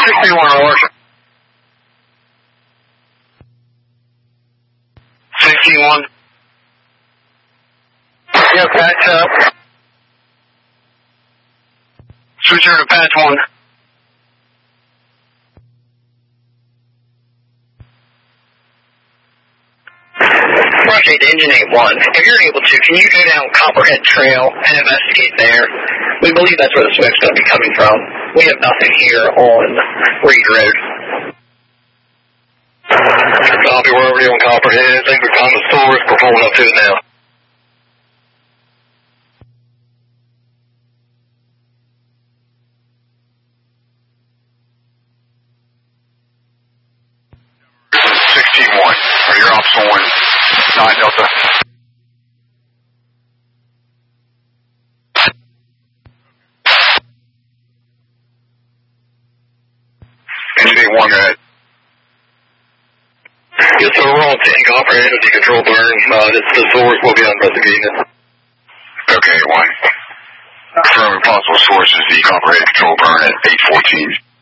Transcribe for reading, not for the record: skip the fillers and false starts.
61 hours. 61. Yeah, patch up. Switch over to patch 1. Roger, Engine 8-1. If you're able to, can you go down Copperhead Trail and investigate there? We believe that's where the smoke's going to be coming from. We have nothing here on Reed Road. Copy, we're already on Copperhead. I think we found the source. We're pulling up to it now. Or your ops on 9 Delta. Engine 8-1, go ahead. Yes, sir, we're on 10 Copperhead with the control burn. This is the source. We'll be investigating it. Okay, 1. Confirm possible source is the Copperhead control burn at 814.